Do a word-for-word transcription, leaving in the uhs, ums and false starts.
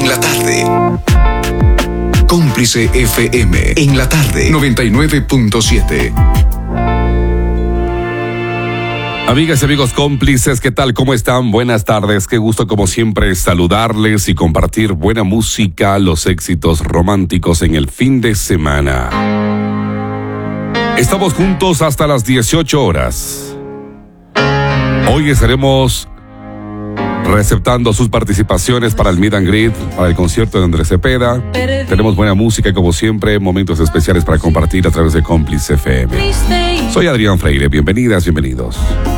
en la tarde. Cómplice F M en la tarde noventa y nueve punto siete. Amigas y amigos cómplices, ¿qué tal? ¿Cómo están? Buenas tardes. Qué gusto como siempre saludarles y compartir buena música, los éxitos románticos en el fin de semana. Estamos juntos hasta las dieciocho horas. Hoy estaremos receptando sus participaciones para el Meet and Greet, para el concierto de Andrés Cepeda. Tenemos buena música y como siempre, momentos especiales para compartir a través de Cómplice F M. Soy Adrián Freire, bienvenidas, bienvenidos.